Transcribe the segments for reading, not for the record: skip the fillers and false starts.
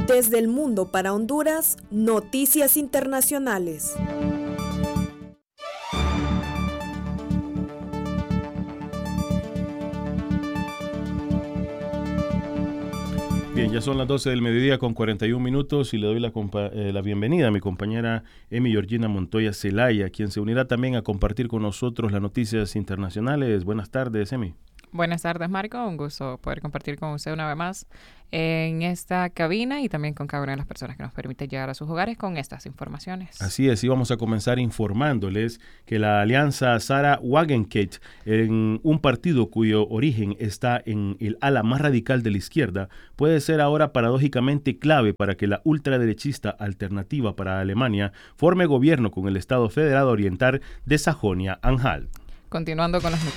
Desde el mundo para Honduras, noticias internacionales. Bien, ya son las 12 del mediodía con 41 minutos y le doy la bienvenida a mi compañera Emi Georgina Montoya Zelaya, quien se unirá también a compartir con nosotros las noticias internacionales. Buenas tardes, Emi. Buenas tardes, Marco. Un gusto poder compartir con usted una vez más en esta cabina y también con cada una de las personas que nos permiten llegar a sus hogares con estas informaciones. Así es, y vamos a comenzar informándoles que la alianza Sarah Wagenknecht, en un partido cuyo origen está en el ala más radical de la izquierda, puede ser ahora paradójicamente clave para que la ultraderechista Alternativa para Alemania forme gobierno con el Estado Federado Oriental de Sajonia-Anhalt. Continuando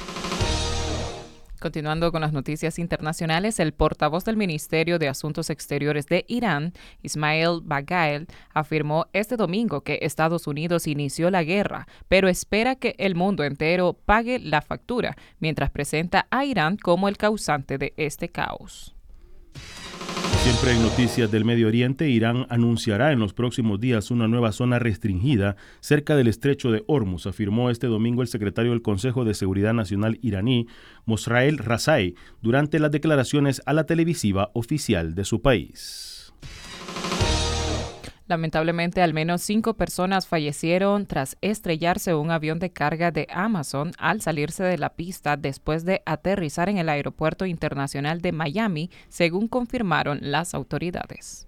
con las noticias internacionales, el portavoz del Ministerio de Asuntos Exteriores de Irán, Ismail Baghaei, afirmó este domingo que Estados Unidos inició la guerra, pero espera que el mundo entero pague la factura, mientras presenta a Irán como el causante de este caos. Siempre en noticias del Medio Oriente, Irán anunciará en los próximos días una nueva zona restringida cerca del estrecho de Hormuz, afirmó este domingo el secretario del Consejo de Seguridad Nacional iraní, Mosrael Razai, durante las declaraciones a la televisiva oficial de su país. Lamentablemente, al menos 5 personas fallecieron tras estrellarse un avión de carga de Amazon al salirse de la pista después de aterrizar en el Aeropuerto Internacional de Miami, según confirmaron las autoridades.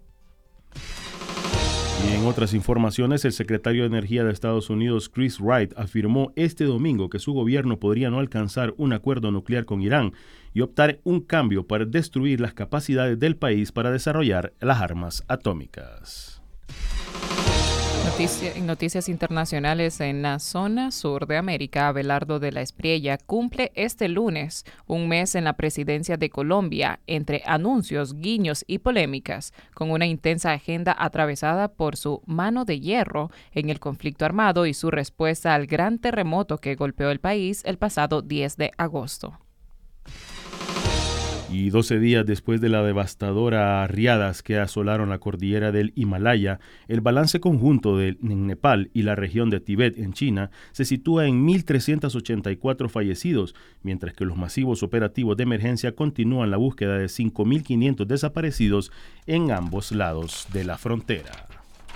Y en otras informaciones, el secretario de Energía de Estados Unidos, Chris Wright, afirmó este domingo que su gobierno podría no alcanzar un acuerdo nuclear con Irán y optar un cambio para destruir las capacidades del país para desarrollar las armas atómicas. En noticias internacionales, en la zona sur de América, Abelardo de la Espriella cumple este lunes un mes en la presidencia de Colombia, entre anuncios, guiños y polémicas, con una intensa agenda atravesada por su mano de hierro en el conflicto armado y su respuesta al gran terremoto que golpeó el país el pasado 10 de agosto. Y 12 días después de las devastadoras riadas que asolaron la cordillera del Himalaya, el balance conjunto en Nepal y la región de Tíbet en China se sitúa en 1.384 fallecidos, mientras que los masivos operativos de emergencia continúan la búsqueda de 5.500 desaparecidos en ambos lados de la frontera.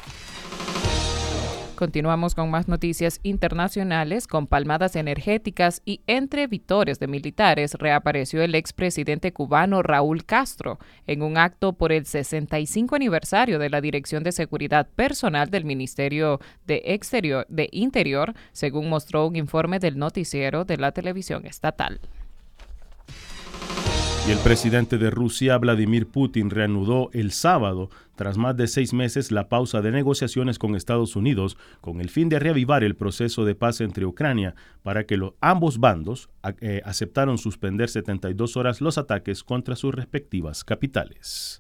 Continuamos con más noticias internacionales. Con palmadas energéticas y entre vítores de militares, reapareció el expresidente cubano Raúl Castro en un acto por el 65 aniversario de la Dirección de Seguridad Personal del Ministerio de Interior, según mostró un informe del noticiero de la televisión estatal. Y el presidente de Rusia, Vladimir Putin, reanudó el sábado, tras más de 6 meses, la pausa de negociaciones con Estados Unidos, con el fin de reavivar el proceso de paz entre Ucrania, para que ambos bandos aceptaron suspender 72 horas los ataques contra sus respectivas capitales.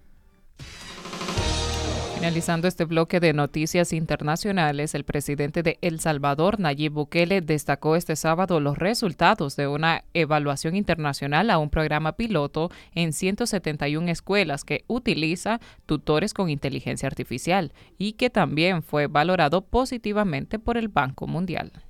Finalizando este bloque de noticias internacionales, el presidente de El Salvador, Nayib Bukele, destacó este sábado los resultados de una evaluación internacional a un programa piloto en 171 escuelas que utiliza tutores con inteligencia artificial y que también fue valorado positivamente por el Banco Mundial.